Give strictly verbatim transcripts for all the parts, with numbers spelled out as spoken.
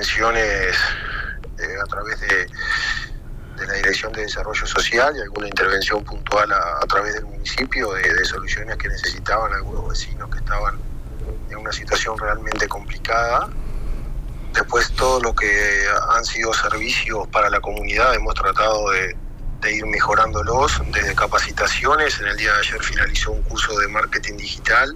intervenciones eh, a través de, de la Dirección de Desarrollo Social y alguna intervención puntual a, a través del municipio de, de soluciones que necesitaban algunos vecinos que estaban en una situación realmente complicada. Después todo lo que han sido servicios para la comunidad hemos tratado de, de ir mejorándolos, desde capacitaciones. En el día de ayer finalizó un curso de marketing digital.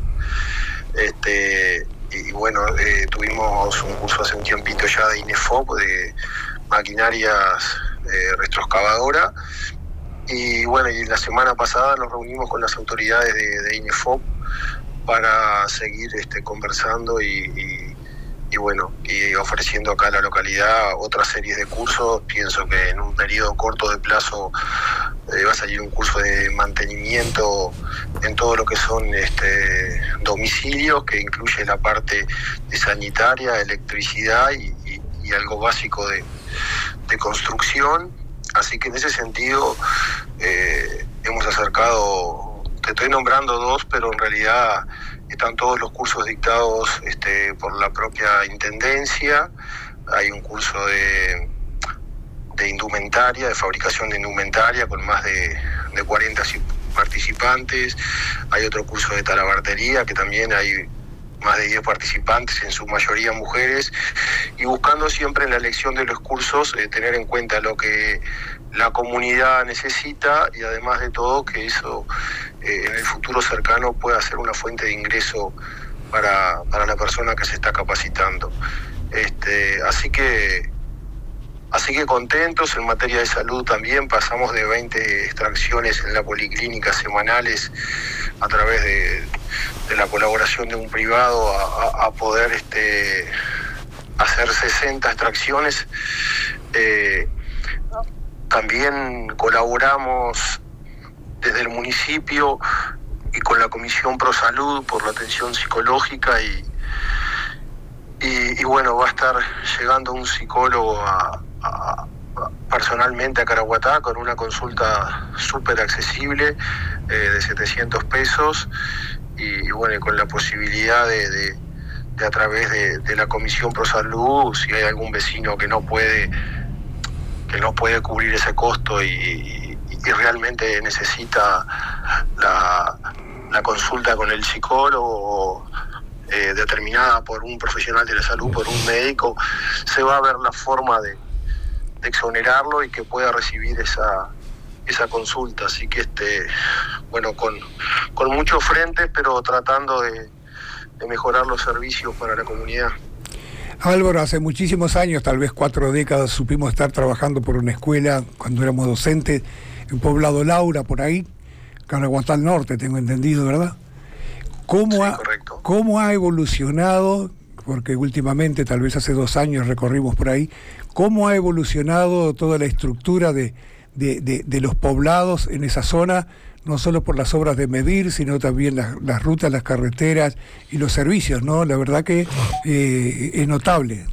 Este, y bueno, eh, tuvimos un curso hace un tiempito ya de INEFOP, de maquinarias eh, retroexcavadora. Y bueno, y la semana pasada nos reunimos con las autoridades de, de INEFOP para seguir este, conversando y, y, y bueno, y ofreciendo acá a la localidad otras series de cursos. Pienso que en un periodo corto de plazo eh, va a salir un curso de mantenimiento en todo lo que son este, domicilios, que incluye la parte de sanitaria, electricidad y, y, y algo básico de, de construcción. Así que en ese sentido eh, hemos acercado, te estoy nombrando dos, pero en realidad están todos los cursos dictados este, por la propia Intendencia. Hay un curso de, de indumentaria, de fabricación de indumentaria, con más de, de cuarenta participantes. Hay otro curso de talabartería, que también hay más de diez participantes, en su mayoría mujeres, y buscando siempre en la elección de los cursos eh, tener en cuenta lo que la comunidad necesita y además de todo que eso eh, en el futuro cercano pueda ser una fuente de ingreso para, para la persona que se está capacitando. Este, así que Así que contentos. En materia de salud también pasamos de veinte extracciones en la policlínica semanales a través de, de la colaboración de un privado a, a, a poder este, hacer sesenta extracciones. Eh, también colaboramos desde el municipio y con la Comisión Pro Salud por la atención psicológica y, y, y bueno, va a estar llegando un psicólogo a A, a, personalmente a Caraguatá con una consulta súper accesible eh, de setecientos pesos y, y bueno, y con la posibilidad de, de, de a través de, de la Comisión Pro Salud, si hay algún vecino que no puede que no puede cubrir ese costo y, y, y realmente necesita la, la consulta con el psicólogo eh, determinada por un profesional de la salud, por un médico, se va a ver la forma de de exonerarlo y que pueda recibir esa esa consulta. Así que este bueno, con, con muchos frentes, pero tratando de, de mejorar los servicios para la comunidad. Álvaro, hace muchísimos años, tal vez cuatro décadas, supimos estar trabajando por una escuela cuando éramos docentes en Poblado Laura, por ahí, Caraguatá al norte, tengo entendido, ¿verdad? ¿Cómo, sí, ha, correcto. ¿Cómo ha evolucionado? Porque últimamente, tal vez hace dos años recorrimos por ahí, ¿cómo ha evolucionado toda la estructura de, de, de, de los poblados en esa zona, no solo por las obras de medir, sino también las, las rutas, las carreteras y los servicios, ¿no? La verdad que eh, es notable.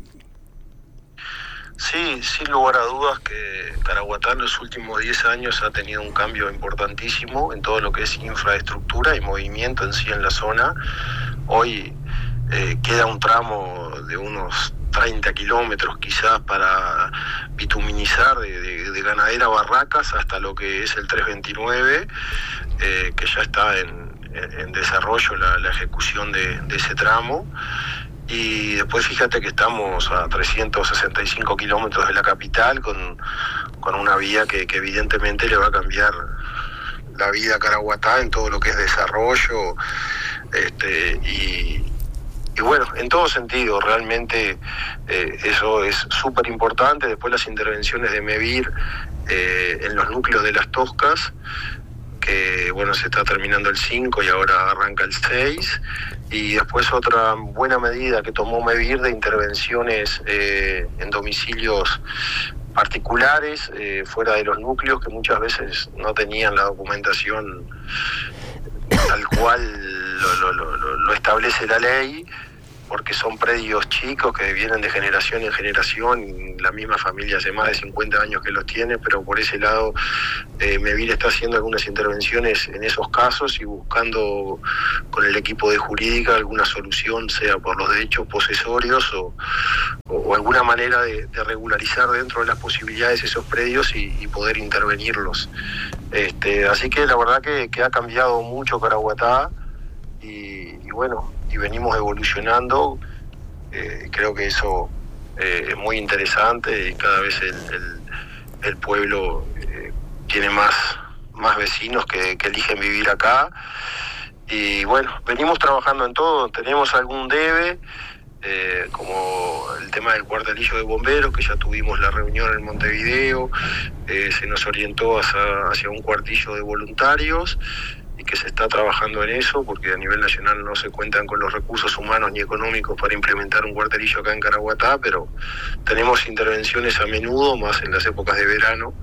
Sí, sin lugar a dudas que Caraguatá en los últimos diez años ha tenido un cambio importantísimo en todo lo que es infraestructura y movimiento en sí en la zona. Hoy Eh, queda un tramo de unos treinta kilómetros quizás para bituminizar de, de, de Ganadera Barracas hasta lo que es el trescientos veintinueve, eh, que ya está en, en desarrollo la, la ejecución de, de ese tramo. Y después fíjate que estamos a trescientos sesenta y cinco kilómetros de la capital con, con una vía que, que evidentemente le va a cambiar la vida a Caraguatá en todo lo que es desarrollo este, y Y bueno, en todo sentido, realmente eh, eso es súper importante. Después las intervenciones de MEVIR eh, en los núcleos de Las Toscas, que bueno, se está terminando el cinco y ahora arranca el seis. Y después otra buena medida que tomó MEVIR de intervenciones eh, en domicilios particulares, eh, fuera de los núcleos, que muchas veces no tenían la documentación tal cual lo, lo, lo, lo establece la ley, porque son predios chicos que vienen de generación en generación, la misma familia hace más de cincuenta años que los tiene, pero por ese lado eh, MEVIR está haciendo algunas intervenciones en esos casos y buscando con el equipo de jurídica alguna solución, sea por los derechos posesorios o, o, o alguna manera de, de regularizar dentro de las posibilidades esos predios y, y poder intervenirlos. Este, así que la verdad que, que ha cambiado mucho Caraguatá y, y bueno, y venimos evolucionando. Eh, creo que eso eh, es muy interesante y cada vez el, el, el pueblo eh, tiene más, más vecinos que, que eligen vivir acá. Y bueno, venimos trabajando en todo, tenemos algún debe, eh, como el tema del cuartelillo de bomberos, que ya tuvimos la reunión en Montevideo, eh, se nos orientó hacia, hacia un cuartillo de voluntarios y que se está trabajando en eso, porque a nivel nacional no se cuentan con los recursos humanos ni económicos para implementar un cuartelillo acá en Caraguatá, pero tenemos intervenciones a menudo, más en las épocas de verano.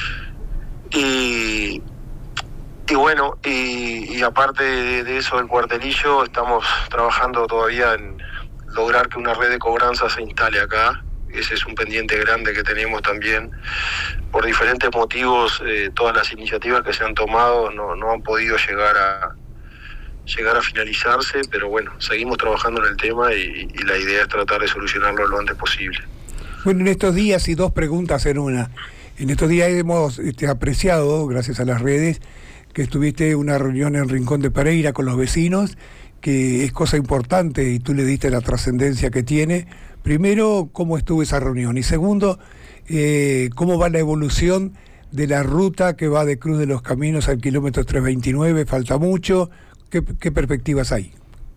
Y... Y bueno, y, y aparte de, de eso del cuartelillo, estamos trabajando todavía en lograr que una red de cobranza se instale acá. Ese es un pendiente grande que tenemos también. Por diferentes motivos, eh, todas las iniciativas que se han tomado no, no han podido llegar a llegar a finalizarse, pero bueno, seguimos trabajando en el tema y, y la idea es tratar de solucionarlo lo antes posible. Bueno, en estos días, y dos preguntas en una. En estos días hemos este, apreciado, gracias a las redes, que estuviste en una reunión en Rincón de Pereira con los vecinos, que es cosa importante y tú le diste la trascendencia que tiene. Primero, ¿cómo estuvo esa reunión? Y segundo, eh, ¿cómo va la evolución de la ruta que va de Cruz de los Caminos al kilómetro trescientos veintinueve? ¿Falta mucho? ¿Qué, qué perspectivas hay?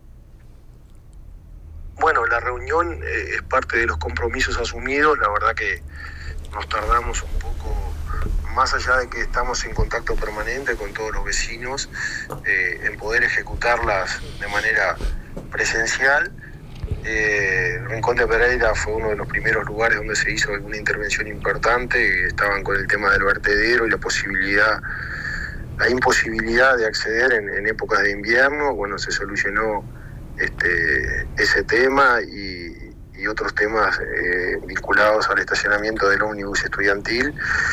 Bueno, la reunión eh, es parte de los compromisos asumidos. La verdad que nos tardamos un poco, más allá de que estamos en contacto permanente con todos los vecinos, eh, en poder ejecutarlas de manera presencial. Eh, Rincón de Pereira fue uno de los primeros lugares donde se hizo alguna intervención importante. Estaban con el tema del vertedero y la posibilidad, la imposibilidad de acceder en, en épocas de invierno. Bueno, se solucionó este, ese tema y, y otros temas eh, vinculados al estacionamiento del ómnibus estudiantil.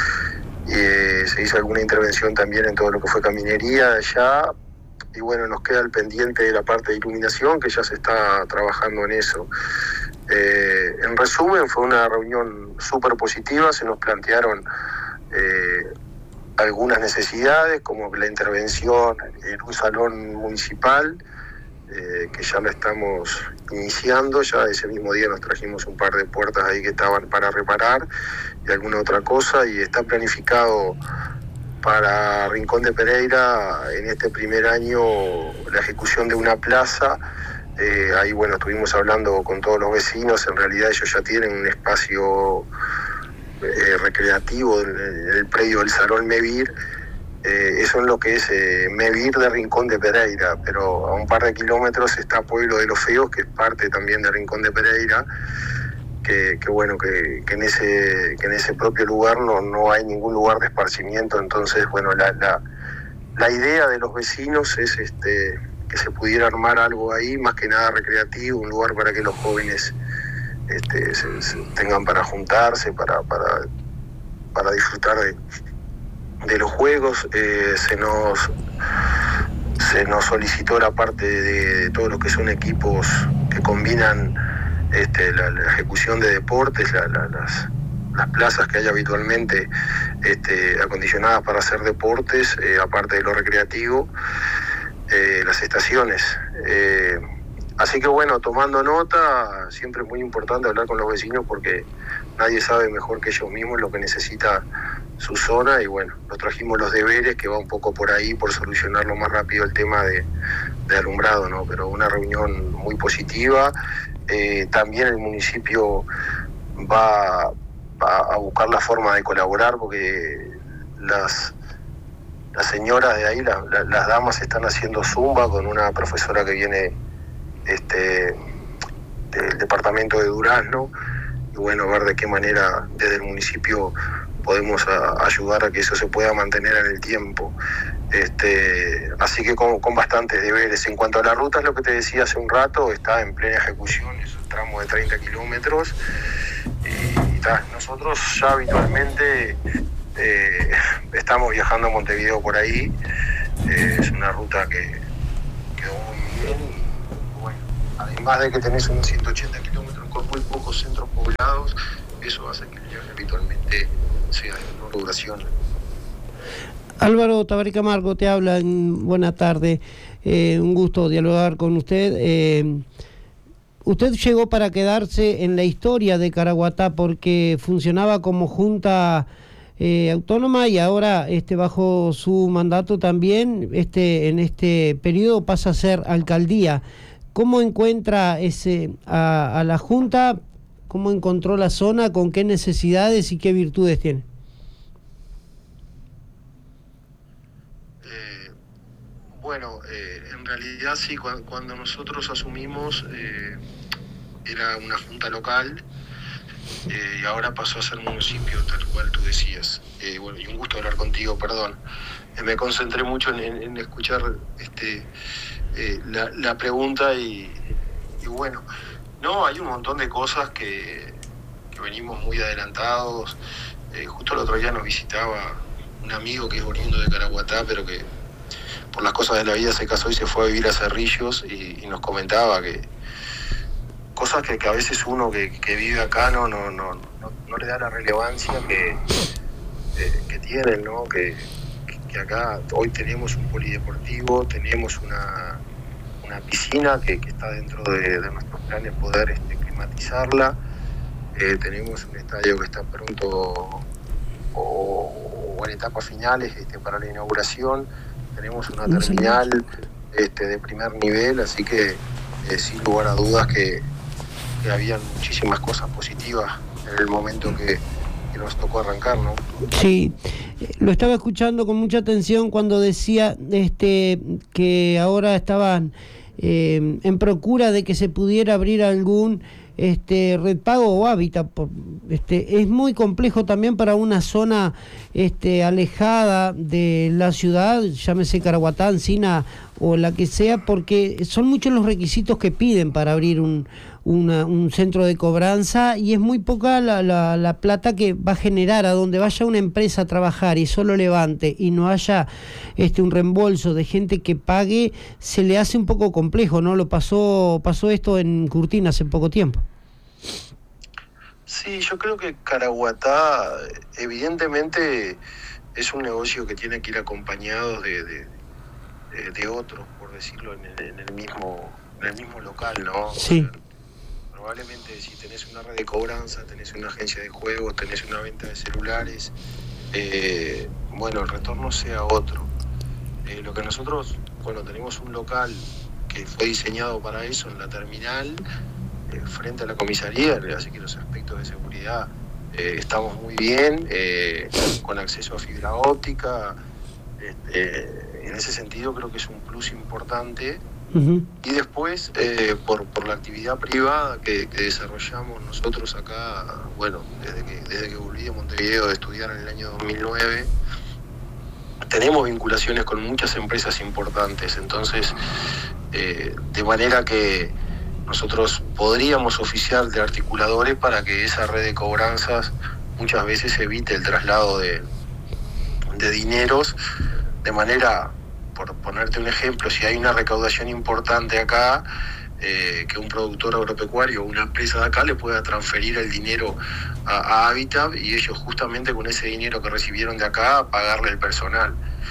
Eh, se hizo alguna intervención también en todo lo que fue caminería allá, y bueno, nos queda el pendiente de la parte de iluminación, que ya se está trabajando en eso. Eh, en resumen, fue una reunión súper positiva. Se nos plantearon eh, algunas necesidades, como la intervención en un salón municipal, eh, que ya la estamos iniciando. Ya ese mismo día nos trajimos un par de puertas ahí que estaban para reparar y alguna otra cosa, y está planificado para Rincón de Pereira en este primer año la ejecución de una plaza. Eh, ahí bueno, estuvimos hablando con todos los vecinos. En realidad ellos ya tienen un espacio eh, recreativo en el predio del Salón Mevir. Eh, eso es lo que es eh, Mevir de Rincón de Pereira, pero a un par de kilómetros está Pueblo de los Feos, que es parte también de Rincón de Pereira, que, que bueno, que, que en ese que en ese propio lugar no, no hay ningún lugar de esparcimiento. Entonces, bueno, la, la, la idea de los vecinos es este que se pudiera armar algo ahí, más que nada recreativo, un lugar para que los jóvenes este, se, se tengan para juntarse, para, para, para disfrutar de de los juegos. Eh, se nos se nos solicitó la parte de, de todo lo que son equipos que combinan este, la, la ejecución de deportes, la, la, las, las plazas que hay habitualmente este, acondicionadas para hacer deportes, eh, aparte de lo recreativo, eh, las estaciones. Eh, así que bueno, tomando nota, siempre es muy importante hablar con los vecinos porque nadie sabe mejor que ellos mismos lo que necesita su zona, y bueno, nos trajimos los deberes, que va un poco por ahí, por solucionar lo más rápido el tema de, de alumbrado, ¿no? Pero una reunión muy positiva. Eh, también el municipio va, va a buscar la forma de colaborar, porque las, las señoras de ahí, la, la, las damas, están haciendo zumba con una profesora que viene este, del departamento de Durazno, y bueno, ver de qué manera desde el municipio podemos a, ayudar a que eso se pueda mantener en el tiempo. Este, así que con, con bastantes deberes. En cuanto a la ruta, es lo que te decía hace un rato, está en plena ejecución, es un tramo de treinta kilómetros. Y, y ta, nosotros ya habitualmente eh, estamos viajando a Montevideo por ahí. Eh, es una ruta que quedó muy bien. Y bueno, además de que tenés unos ciento ochenta kilómetros con muy pocos centros poblados, eso hace que el viaje habitualmente sea de menor duración. Álvaro Tabaré Camargo te habla, buena tarde, eh, un gusto dialogar con usted. Eh, usted llegó para quedarse en la historia de Caraguatá porque funcionaba como junta eh, autónoma y ahora este bajo su mandato también este en este periodo pasa a ser alcaldía. ¿Cómo encuentra ese a, a la junta? ¿Cómo encontró la zona? ¿Con qué necesidades y qué virtudes tiene? Bueno, eh, en realidad sí, cu- cuando nosotros asumimos eh, era una junta local eh, y ahora pasó a ser municipio, tal cual tú decías. Eh, bueno, y un gusto hablar contigo, perdón. Eh, me concentré mucho en, en, en escuchar este, eh, la, la pregunta y, y bueno, no, hay un montón de cosas que, que venimos muy adelantados. Eh, justo el otro día nos visitaba un amigo que es oriundo de Caraguatá, pero que por las cosas de la vida se casó y se fue a vivir a Cerrillos y, y nos comentaba que cosas que, que a veces uno que, que vive acá no, no, no, no, no le da la relevancia que, eh, que tienen, ¿no? Que, que acá hoy tenemos un polideportivo, tenemos una, una piscina que, que está dentro de, de nuestros planes poder este, climatizarla, eh, tenemos un estadio que está pronto o, o en etapas finales este, para la inauguración. Tenemos una terminal este, de primer nivel, así que eh, sin lugar a dudas que, que habían muchísimas cosas positivas en el momento que, que nos tocó arrancar, ¿no? Sí, lo estaba escuchando con mucha atención cuando decía este que ahora estaban eh, en procura de que se pudiera abrir algún este red pago o hábitat. Este es muy complejo también para una zona este alejada de la ciudad, llámese Caraguatá, Encina o la que sea, porque son muchos los requisitos que piden para abrir un una, un centro de cobranza y es muy poca la, la, la plata que va a generar a donde vaya una empresa a trabajar y solo levante y no haya este un reembolso de gente que pague, se le hace un poco complejo, ¿no? Lo pasó pasó esto en Curtina hace poco tiempo. Sí, yo creo que Caraguatá evidentemente es un negocio que tiene que ir acompañado de, de, de, de otros, por decirlo, en el, en el mismo en el mismo local, ¿no? Sí. O sea, probablemente si tenés una red de cobranza, tenés una agencia de juegos, tenés una venta de celulares, eh, bueno, el retorno sea otro. Eh, lo que nosotros, bueno, tenemos un local que fue diseñado para eso en la terminal, eh, frente a la comisaría, así que los aspectos de seguridad eh, estamos muy bien, eh, con acceso a fibra óptica. Este, en ese sentido creo que es un plus importante. Uh-huh. Y después, eh, por, por la actividad privada que, que desarrollamos nosotros acá, bueno, desde que, desde que volví a Montevideo de estudiar en el año dos mil nueve, tenemos vinculaciones con muchas empresas importantes, entonces, eh, de manera que nosotros podríamos oficiar de articuladores para que esa red de cobranzas muchas veces evite el traslado de, de dineros, de manera, por ponerte un ejemplo, si hay una recaudación importante acá, eh, que un productor agropecuario o una empresa de acá le pueda transferir el dinero a, a Habitat y ellos justamente con ese dinero que recibieron de acá pagarle el personal.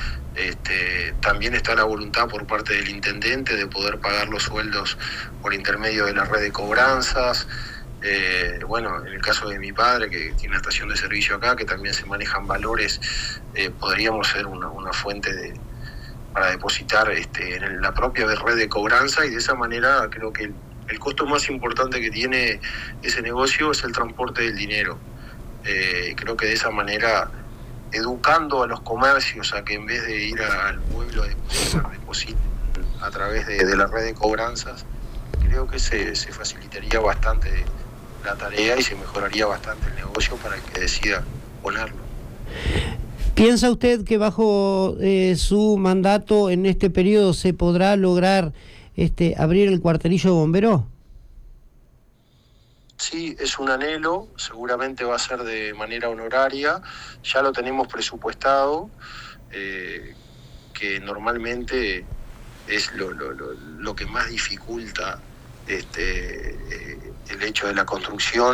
Este, también está la voluntad por parte del intendente de poder pagar los sueldos por intermedio de la red de cobranzas. Eh, bueno, en el caso de mi padre, que tiene una estación de servicio acá, que también se manejan valores, eh, podríamos ser una, una fuente de para depositar este, en la propia red de cobranza, y de esa manera creo que el, el costo más importante que tiene ese negocio es el transporte del dinero. Eh, creo que de esa manera, educando a los comercios a que en vez de ir a, al pueblo a depositar, depositen a través de, de la red de cobranzas, creo que se, se facilitaría bastante la tarea y se mejoraría bastante el negocio para el que decida ponerlo. ¿Piensa usted que bajo eh, su mandato en este periodo se podrá lograr este, abrir el cuartelillo de bomberos? Sí, es un anhelo, seguramente va a ser de manera honoraria, ya lo tenemos presupuestado, eh, que normalmente es lo, lo, lo, lo que más dificulta este, eh, el hecho de la construcción,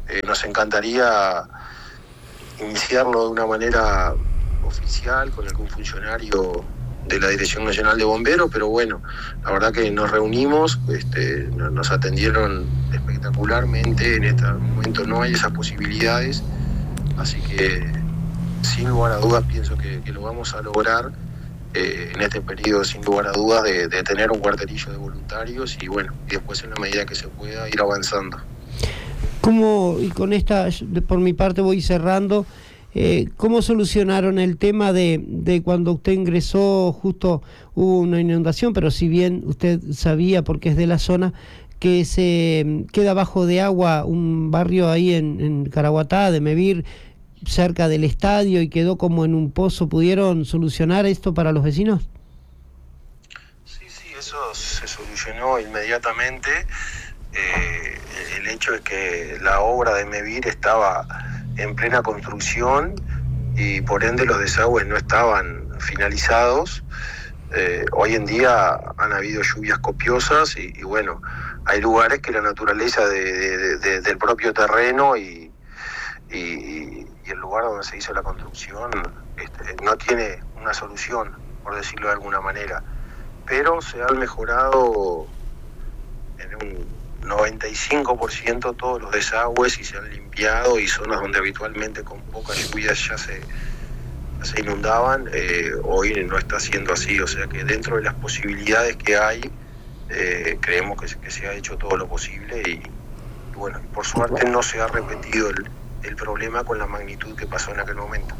eh, nos encantaría iniciarlo de una manera oficial con algún funcionario de la Dirección Nacional de Bomberos, pero bueno, la verdad que nos reunimos, este, nos atendieron espectacularmente, en este momento no hay esas posibilidades, así que sin lugar a dudas pienso que, que lo vamos a lograr eh, en este periodo, sin lugar a dudas, de, de tener un cuartelillo de voluntarios y bueno, y después en la medida que se pueda ir avanzando. ¿Cómo, y con esta, por mi parte voy cerrando, Eh, ¿cómo solucionaron el tema de, de cuando usted ingresó, justo hubo una inundación, pero si bien usted sabía, porque es de la zona, que se queda bajo de agua un barrio ahí en, en Caraguatá, de Mevir, cerca del estadio, y quedó como en un pozo? ¿Pudieron solucionar esto para los vecinos? Sí, sí, eso se solucionó inmediatamente. Eh, el hecho es que la obra de Mevir estaba en plena construcción y por ende los desagües no estaban finalizados. Eh, hoy en día han habido lluvias copiosas y, y bueno, hay lugares que la naturaleza de, de, de, del propio terreno y, y, y el lugar donde se hizo la construcción este, no tiene una solución, por decirlo de alguna manera, pero se han mejorado en un noventa y cinco por ciento todos los desagües y se han limpiado, y zonas donde habitualmente con pocas lluvias ya se, ya se inundaban, eh, hoy no está siendo así, o sea que dentro de las posibilidades que hay, eh, creemos que, que se ha hecho todo lo posible y, y bueno, por suerte no se ha repetido el, el problema con la magnitud que pasó en aquel momento.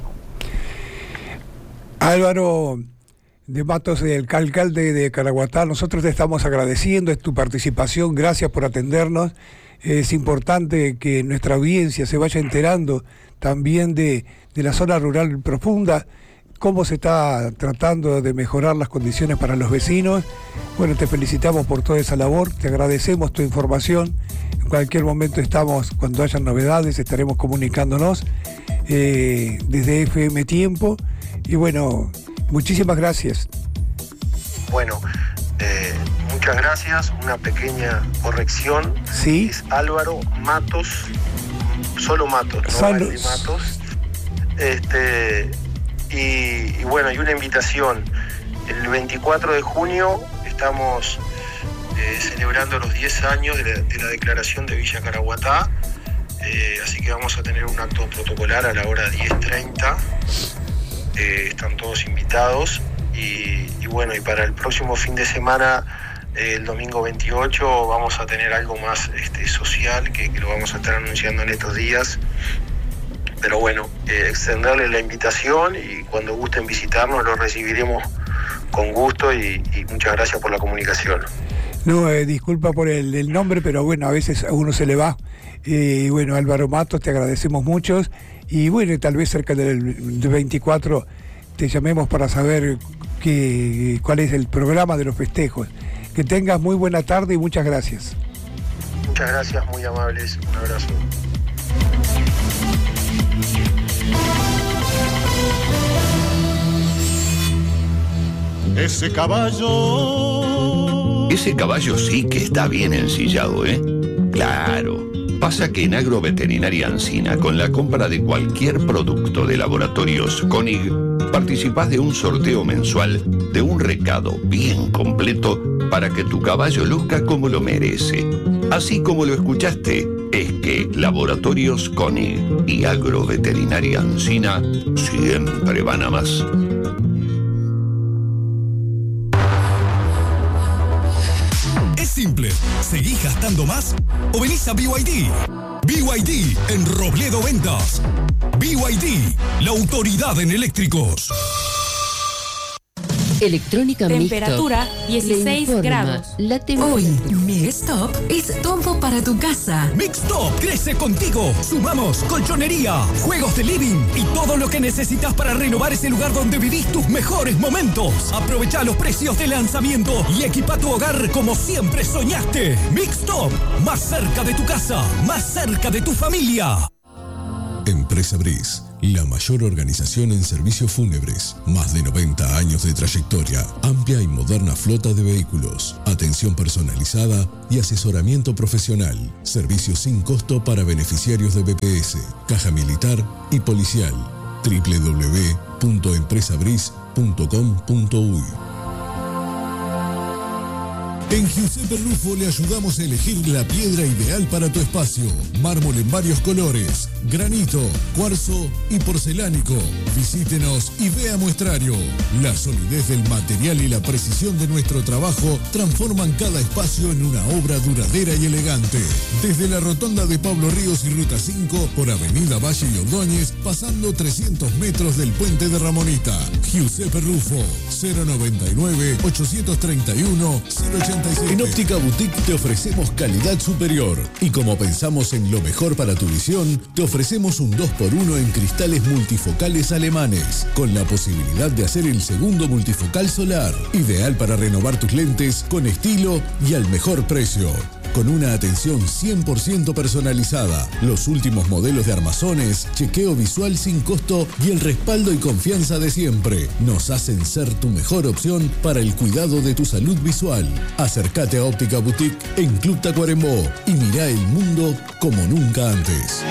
Álvaro de Matos, el alcalde de Caraguatá, nosotros te estamos agradeciendo es tu participación, gracias por atendernos. Es importante que nuestra audiencia se vaya enterando también de, de la zona rural profunda, cómo se está tratando de mejorar las condiciones para los vecinos. Bueno, te felicitamos por toda esa labor, te agradecemos tu información. En cualquier momento estamos, cuando hayan novedades, estaremos comunicándonos eh, desde F M Tiempo. Y bueno, muchísimas gracias. Bueno, eh, muchas gracias. Una pequeña corrección. Sí. Es Álvaro Matos, solo Matos, no Solo... Valdi Matos. Este, y, y bueno, y una invitación. El veinticuatro de junio estamos eh, celebrando los diez años de la, de la declaración de Villa Caraguatá. Eh, así que vamos a tener un acto protocolar a la hora diez treinta. Eh, están todos invitados y, y bueno, y para el próximo fin de semana, eh, el domingo veintiocho, vamos a tener algo más este, social que, que lo vamos a estar anunciando en estos días, pero bueno, eh, extenderles la invitación y cuando gusten visitarnos lo recibiremos con gusto y, y muchas gracias por la comunicación. No, eh, disculpa por el, el nombre, pero bueno, a veces a uno se le va. Y eh, bueno, Álvaro Matos, te agradecemos mucho. Y bueno, tal vez cerca del, del veinticuatro te llamemos para saber que, cuál es el programa de los festejos. Que tengas muy buena tarde y muchas gracias. Muchas gracias, muy amables. Un abrazo. Ese caballo... Ese caballo sí que está bien ensillado, ¿eh? Claro. Pasa que en Agroveterinaria Ancina, con la compra de cualquier producto de Laboratorios Koenig, participás de un sorteo mensual de un recado bien completo para que tu caballo luzca como lo merece. Así como lo escuchaste, es que Laboratorios Koenig y Agroveterinaria Ancina siempre van a más. Simple, ¿seguís gastando más? ¿O venís a B Y D? B Y D en Robledo Ventas. B Y D, la autoridad en eléctricos. Electrónica Temperatura Mixtop dieciséis grados. La Hoy, Mixtop es todo para tu casa. Mixtop crece contigo. Sumamos colchonería, juegos de living y todo lo que necesitas para renovar ese lugar donde vivís tus mejores momentos. Aprovecha los precios de lanzamiento y equipa tu hogar como siempre soñaste. Mixtop, más cerca de tu casa, más cerca de tu familia. Empresa Briz, la mayor organización en servicios fúnebres. Más de noventa años de trayectoria, amplia y moderna flota de vehículos, atención personalizada y asesoramiento profesional. Servicios sin costo para beneficiarios de B P S, Caja Militar y Policial. doble u doble u doble u punto empresa briz punto com punto uy. En Giuseppe Rufo le ayudamos a elegir la piedra ideal para tu espacio. Mármol en varios colores, granito, cuarzo y porcelánico. Visítenos y vea muestrario. La solidez del material y la precisión de nuestro trabajo transforman cada espacio en una obra duradera y elegante. Desde la rotonda de Pablo Ríos y Ruta cinco por Avenida Valle y Ordóñez, pasando trescientos metros del puente de Ramonita. Giuseppe Rufo, cero noventa y nueve, ochocientos treinta y uno, cero ochenta y siete. En Óptica Boutique te ofrecemos calidad superior y como pensamos en lo mejor para tu visión, te ofrecemos un dos por uno en cristales multifocales alemanes, con la posibilidad de hacer el segundo multifocal solar, ideal para renovar tus lentes con estilo y al mejor precio. Con una atención cien por ciento personalizada, los últimos modelos de armazones, chequeo visual sin costo y el respaldo y confianza de siempre nos hacen ser tu mejor opción para el cuidado de tu salud visual. Acércate a Óptica Boutique en Club Tacuarembó y mirá el mundo como nunca antes.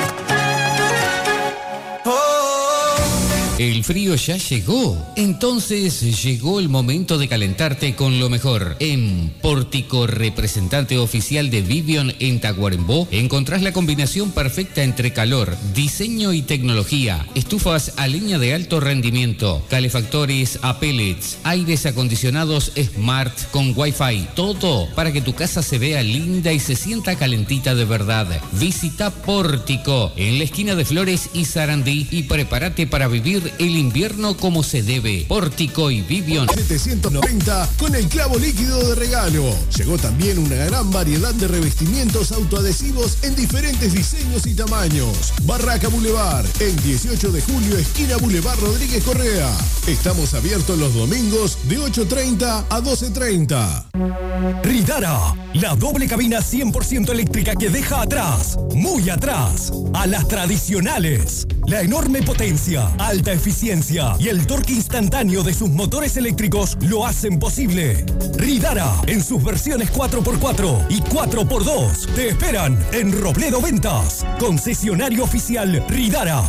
El frío ya llegó, entonces llegó el momento de calentarte con lo mejor. En Pórtico, representante oficial de Vivion en Tacuarembó, encontrás la combinación perfecta entre calor, diseño y tecnología. Estufas a leña de alto rendimiento, calefactores a pellets, aires acondicionados Smart con Wi-Fi. Todo para que tu casa se vea linda y se sienta calentita de verdad. Visita Pórtico en la esquina de Flores y Sarandí y prepárate para vivir el invierno como se debe. Pórtico y Vivion. setecientos noventa con el clavo líquido de regalo. Llegó también una gran variedad de revestimientos autoadhesivos en diferentes diseños y tamaños. Barraca Boulevard, en dieciocho de julio, esquina Boulevard Rodríguez Correa. Estamos abiertos los domingos de ocho treinta a doce treinta. Ridara, la doble cabina cien por ciento eléctrica que deja atrás, muy atrás, a las tradicionales. La enorme potencia, alta eficiencia y el torque instantáneo de sus motores eléctricos lo hacen posible. Ridara, en sus versiones cuatro por cuatro y cuatro por dos, te esperan en Robledo Ventas, concesionario oficial Ridara.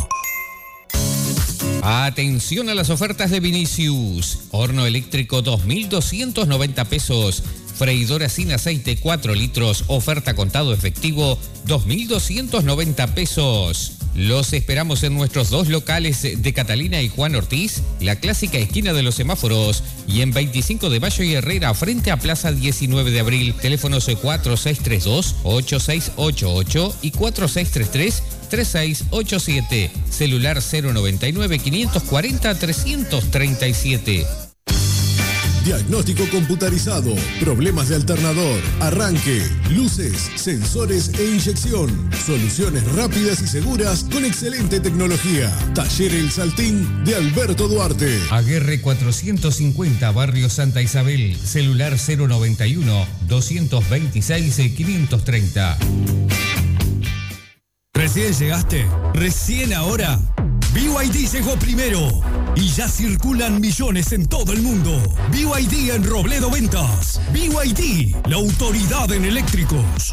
Atención a las ofertas de Vinicius. Horno eléctrico dos mil doscientos noventa pesos. Freidora sin aceite cuatro litros, oferta contado efectivo dos mil doscientos noventa pesos. Los esperamos en nuestros dos locales de Catalina y Juan Ortiz, la clásica esquina de los semáforos, y en veinticinco de Mayo y Herrera, frente a Plaza diecinueve de abril. Teléfonos cuatro seis tres dos, ocho seis ocho ocho y cuatro seis tres tres, tres seis ocho siete. Celular cero noventa y nueve, quinientos cuarenta, trescientos treinta y siete. Diagnóstico computarizado, problemas de alternador, arranque, luces, sensores e inyección. Soluciones rápidas y seguras con excelente tecnología. Taller El Saltín de Alberto Duarte. Aguerre cuatrocientos cincuenta, Barrio Santa Isabel. Celular cero noventa y uno, doscientos veintiséis, quinientos treinta. ¿Recién llegaste? ¿Recién ahora? B Y D llegó primero y ya circulan millones en todo el mundo. B Y D en Robledo Ventas. B Y D, la autoridad en eléctricos.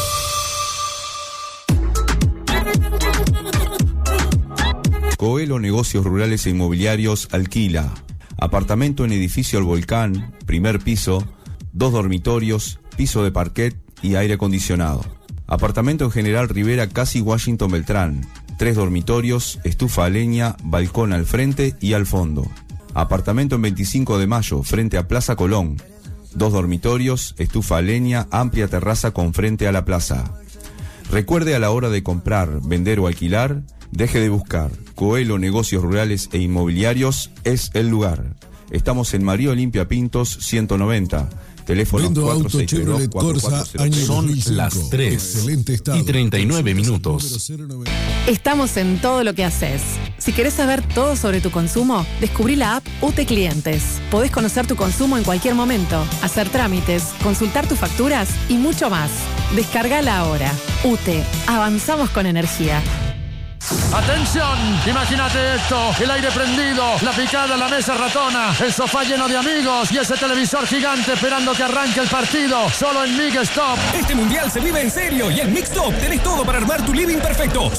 Coelho Negocios Rurales e Inmobiliarios alquila. Apartamento en edificio El Volcán, primer piso, dos dormitorios, piso de parquet y aire acondicionado. Apartamento en General Rivera, casi Washington Beltrán. Tres dormitorios, estufa a leña, balcón al frente y al fondo. Apartamento en veinticinco de Mayo, frente a Plaza Colón. Dos dormitorios, estufa a leña, amplia terraza con frente a la plaza. Recuerde, a la hora de comprar, vender o alquilar, deje de buscar. Coelho Negocios Rurales e Inmobiliarios es el lugar. Estamos en María Olimpia Pintos ciento noventa. Teléfono cuatro seis tres dos, cuatro cuatro cero tres. Son las tres y treinta y nueve minutos. Estamos en todo lo que haces. Si querés saber todo sobre tu consumo, descubrí la app U T E Clientes. Podés conocer tu consumo en cualquier momento, hacer trámites, consultar tus facturas y mucho más. Descargala ahora. U T E. Avanzamos con energía. Atención, imagínate esto, el aire prendido, la picada, la mesa ratona, el sofá lleno de amigos y ese televisor gigante esperando que arranque el partido, solo en Mix Stop. Este mundial se vive en serio y en Mix Stop tenés todo para armar tu living perfecto.